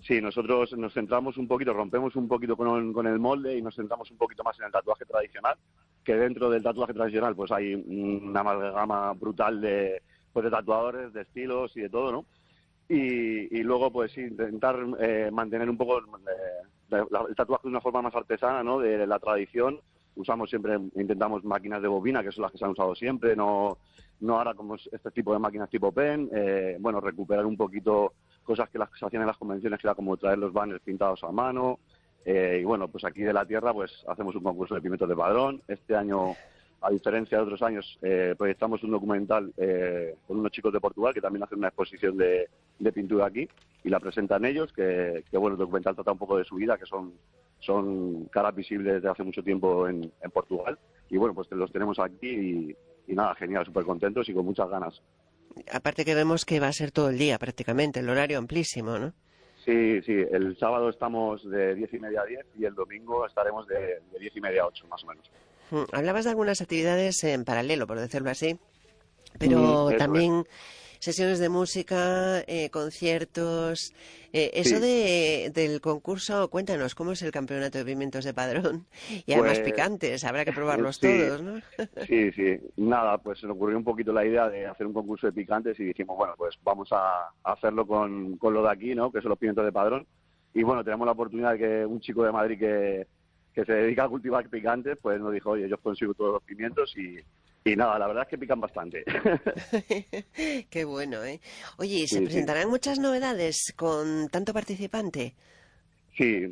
Sí, nosotros nos centramos un poquito, rompemos un poquito con el molde y nos centramos un poquito más en el tatuaje tradicional, que dentro del tatuaje tradicional pues hay una amalgama brutal pues de tatuadores, de estilos y de todo, ¿no? Y luego pues sí, intentar mantener un poco el tatuaje de una forma más artesana, ¿no? De la tradición. Intentamos máquinas de bobina, que son las que se han usado siempre, no ahora como este tipo de máquinas tipo pen. Bueno, recuperar un poquito cosas que se hacían en las convenciones, que era como traer los banners pintados a mano. Y bueno, pues aquí de la tierra pues hacemos un concurso de pimientos de Padrón. Este año, a diferencia de otros años, proyectamos un documental con unos chicos de Portugal que también hacen una exposición de pintura aquí y la presentan ellos, que bueno, el documental trata un poco de su vida, que son caras visibles desde hace mucho tiempo en Portugal. Y bueno, pues los tenemos aquí y nada, genial, súper contentos y con muchas ganas. Aparte que vemos que va a ser todo el día prácticamente, el horario amplísimo, ¿no? Sí, el sábado estamos de 10:30 a 10 y el domingo estaremos de 10:30 a 8, más o menos. Hablabas de algunas actividades en paralelo, por decirlo así, pero Eso es. también sesiones de música, conciertos. Eso Sí, del concurso, cuéntanos, ¿cómo es el campeonato de pimientos de Padrón? Y además pues picantes, habrá que probarlos sí, todos, ¿no? sí. Nada, pues se nos ocurrió un poquito la idea de hacer un concurso de picantes y dijimos, bueno, pues vamos a hacerlo con lo de aquí, ¿no? Que son los pimientos de Padrón. Y bueno, tenemos la oportunidad de que un chico de Madrid que se dedica a cultivar picantes, pues nos dijo, oye, yo consigo todos los pimientos y nada, la verdad es que pican bastante. Qué bueno, ¿eh? Oye, ¿y se Sí, sí. presentarán muchas novedades con tanto participante? Sí.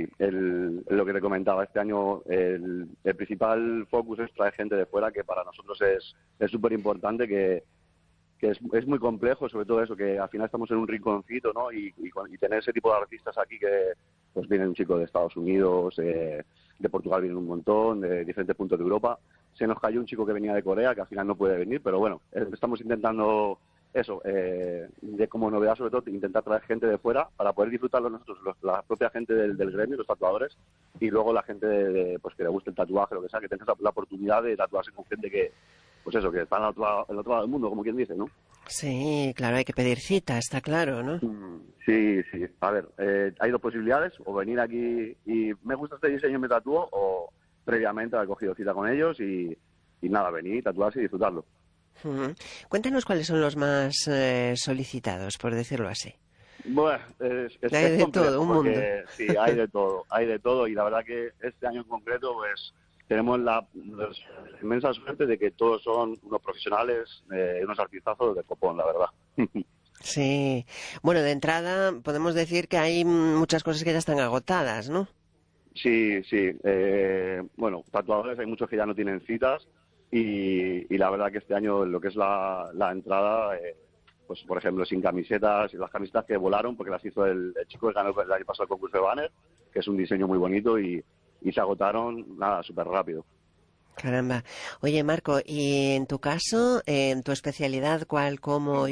Lo que te comentaba, este año el principal focus es traer gente de fuera, que para nosotros es súper importante, que es muy complejo, sobre todo eso, que al final estamos en un rinconcito, ¿no? Y tener ese tipo de artistas aquí, que pues viene un chico de Estados Unidos, de Portugal viene un montón, de diferentes puntos de Europa. Se nos cayó un chico que venía de Corea, que al final no puede venir, pero bueno, estamos intentando eso, de como novedad sobre todo, intentar traer gente de fuera para poder disfrutarlo nosotros, la propia gente del gremio, los tatuadores, y luego la gente pues que le guste el tatuaje, lo que sea, que tenga la oportunidad de tatuarse con gente que, pues eso, que está al otro lado del mundo, como quien dice, ¿no? Sí, claro, hay que pedir cita, está claro, ¿no? Sí. A ver, hay dos posibilidades, o venir aquí y me gusta este diseño y me tatúo, o previamente haber cogido cita con ellos y nada, venir, tatuarse y disfrutarlo. Ujú. Cuéntanos cuáles son los más solicitados, por decirlo así. Bueno, Hay es de todo, complejo un mundo. porque sí, hay de todo y la verdad que este año en concreto pues tenemos la inmensa suerte de que todos son unos profesionales, unos artistazos de copón, la verdad. Sí. Bueno, de entrada podemos decir que hay muchas cosas que ya están agotadas, ¿no? Sí. Bueno, tatuadores hay muchos que ya no tienen citas y la verdad que este año lo que es la entrada, pues por ejemplo sin camisetas, y las camisetas que volaron porque las hizo el chico que ganó el año pasado el concurso de banner, que es un diseño muy bonito y se agotaron nada, súper rápido. Caramba. Oye, Marco, y en tu caso, en tu especialidad, ¿cuál, cómo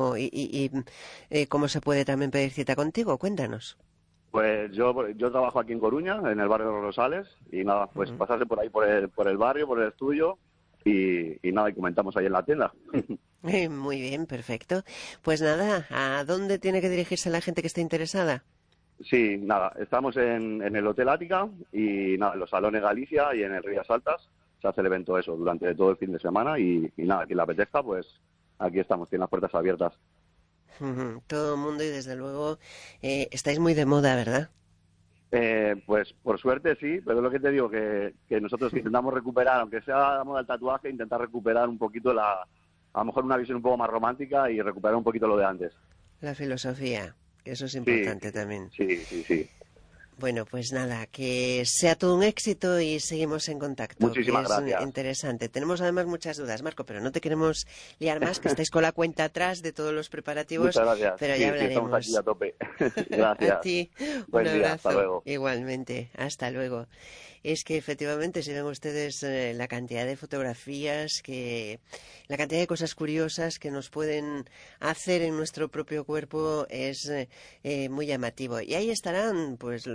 y cómo se puede también pedir cita contigo? Cuéntanos. Pues yo trabajo aquí en Coruña, en el barrio de los Rosales, y nada, pues Ujú. pasarse por ahí, por el barrio, por el estudio, y nada, y comentamos ahí en la tienda. Muy bien, perfecto. Pues nada, ¿a dónde tiene que dirigirse la gente que esté interesada? Sí, nada, estamos en el Hotel Ática y nada, en los Salones Galicia y en el Rías Altas se hace el evento eso durante todo el fin de semana y nada, quien le apetezca, pues aquí estamos, tienen las puertas abiertas. Ujú. Todo el mundo y desde luego estáis muy de moda, ¿verdad? Pues por suerte sí, pero es lo que te digo, que nosotros intentamos recuperar, aunque sea la moda del tatuaje, intentar recuperar un poquito a lo mejor una visión un poco más romántica y recuperar un poquito lo de antes. La filosofía, que eso es Sí, importante también. sí. Bueno, pues nada, que sea todo un éxito y seguimos en contacto, que Muchísimas es gracias. interesante. Tenemos además muchas dudas, Marco, pero no te queremos liar más, que estáis con la cuenta atrás de todos los preparativos, Muchas gracias. pero ya Sí, estamos aquí a hablaremos. tope. A Gracias. ti, un Buen día, hasta abrazo, luego. igualmente. Hasta luego. Es que efectivamente, si ven ustedes la cantidad de fotografías, la cantidad de cosas curiosas que nos pueden hacer en nuestro propio cuerpo es muy llamativo. Y ahí estarán, pues, los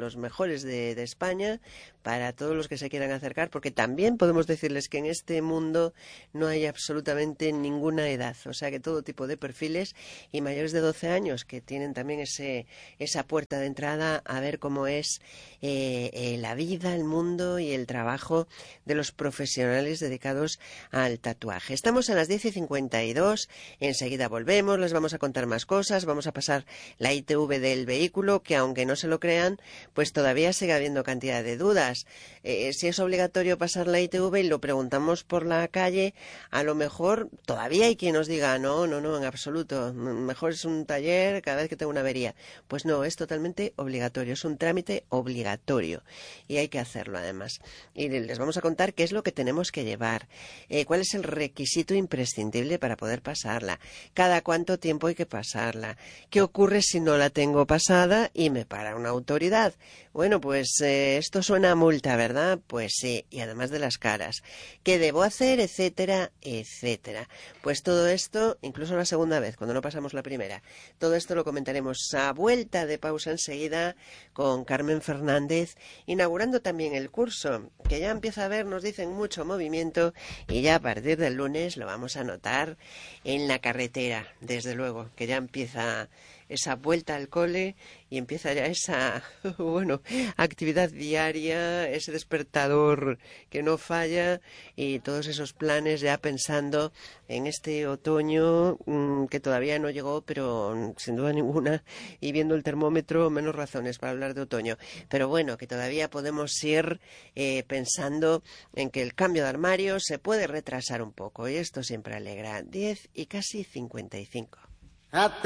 los mejores de España, para todos los que se quieran acercar, porque también podemos decirles que en este mundo no hay absolutamente ninguna edad, o sea que todo tipo de perfiles, y mayores de 12 años que tienen también esa puerta de entrada a ver cómo es la vida, el mundo y el trabajo de los profesionales dedicados al tatuaje. Estamos a las 10:52, enseguida volvemos, les vamos a contar más cosas, vamos a pasar la ITV del vehículo, que aunque no se lo crean, pues todavía sigue habiendo cantidad de dudas. Si es obligatorio pasar la ITV y lo preguntamos por la calle, a lo mejor todavía hay quien nos diga no, en absoluto, mejor es un taller cada vez que tengo una avería. Pues no, es totalmente obligatorio, es un trámite obligatorio y hay que hacerlo además. Y les vamos a contar qué es lo que tenemos que llevar, cuál es el requisito imprescindible para poder pasarla, cada cuánto tiempo hay que pasarla, qué ocurre si no la tengo pasada y me para una autoridad. Bueno, pues esto suena a multa, ¿verdad? Pues sí, y además de las caras. ¿Qué debo hacer? Etcétera, etcétera. Pues todo esto, incluso la segunda vez, cuando no pasamos la primera, todo esto lo comentaremos a vuelta de pausa enseguida con Carmen Fernández, inaugurando también el curso, que ya empieza a haber, nos dicen, mucho movimiento, y ya a partir del lunes lo vamos a notar en la carretera, desde luego, que ya empieza esa vuelta al cole y empieza ya esa, bueno, actividad diaria, ese despertador que no falla y todos esos planes ya pensando en este otoño que todavía no llegó, pero sin duda ninguna, y viendo el termómetro, menos razones para hablar de otoño. Pero bueno, que todavía podemos ir pensando en que el cambio de armario se puede retrasar un poco y esto siempre alegra. 10:55.